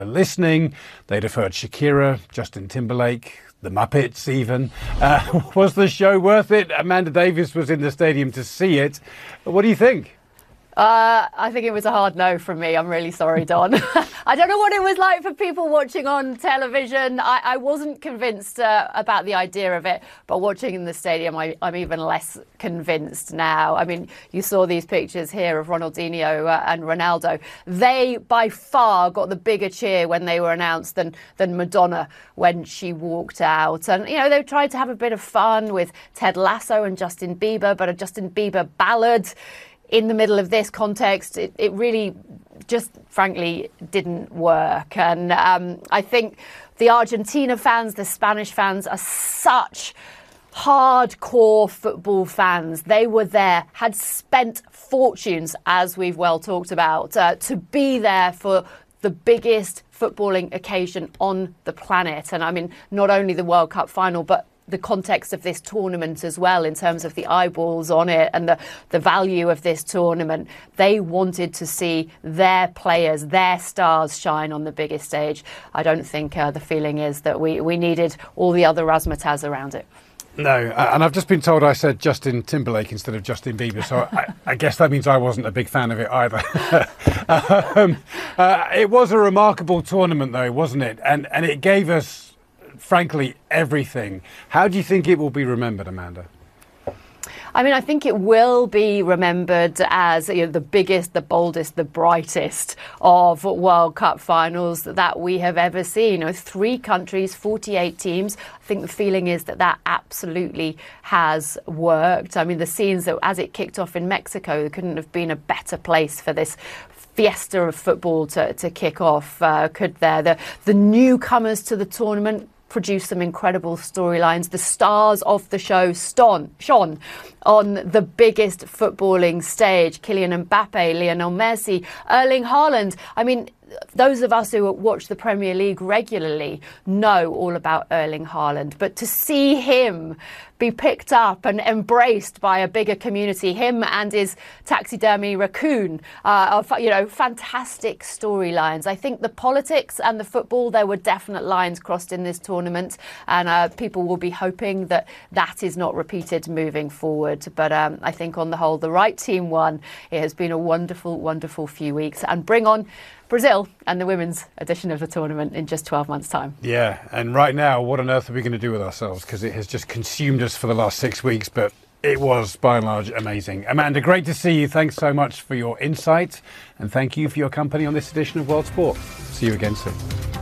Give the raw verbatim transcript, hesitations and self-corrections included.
listening. They'd have heard Shakira, Justin Timberlake, the Muppets even. Uh, was the show worth it? Amanda Davies was in the stadium to see it. What do you think? Uh, I think it was a hard no from me. I'm really sorry, Don. I don't know what it was like for people watching on television. I, I wasn't convinced uh, about the idea of it, but watching in the stadium, I, I'm even less convinced now. I mean, you saw these pictures here of Ronaldinho uh, and Ronaldo. They, by far, got the bigger cheer when they were announced than, than Madonna when she walked out. And, you know, they tried to have a bit of fun with Ted Lasso and Justin Bieber, but a Justin Bieber ballad in the middle of this context, it, it really just frankly didn't work. And um, I think the Argentina fans, the Spanish fans are such hardcore football fans. They were there, had spent fortunes, as we've well talked about, uh, to be there for the biggest footballing occasion on the planet. And I mean, not only the World Cup final, but the context of this tournament as well, in terms of the eyeballs on it and the, the value of this tournament. They wanted to see their players, their stars shine on the biggest stage. I don't think uh, the feeling is that we, we needed all the other razzmatazz around it. No, and I've just been told I said Justin Timberlake instead of Justin Bieber, so I, I guess that means I wasn't a big fan of it either. um, uh, it was a remarkable tournament though, wasn't it? And, and it gave us, frankly, everything. How do you think it will be remembered, Amanda? I mean, I think it will be remembered as, you know, the biggest, the boldest, the brightest of World Cup finals that we have ever seen. You know, three countries, forty-eight teams. I think the feeling is that that absolutely has worked. I mean, the scenes that as it kicked off in Mexico, there couldn't have been a better place for this fiesta of football to, to kick off, uh, could there? The, the newcomers to the tournament produced some incredible storylines. The stars of the show shone, shone on the biggest footballing stage. Kylian Mbappe, Lionel Messi, Erling Haaland. I mean, those of us who watch the Premier League regularly know all about Erling Haaland, but to see him be picked up and embraced by a bigger community, him and his taxidermy raccoon, uh, are, you know, fantastic storylines. I think the politics and the football, there were definite lines crossed in this tournament, and uh, people will be hoping that that is not repeated moving forward. But um, I think on the whole, the right team won. It has been a wonderful, wonderful few weeks, and bring on Brazil and the women's edition of the tournament in just twelve months' time. Yeah, and right now, what on earth are we going to do with ourselves? Because it has just consumed us for the last six weeks, but it was, by and large, amazing. Amanda, great to see you. Thanks so much for your insight, and thank you for your company on this edition of World Sport. See you again soon.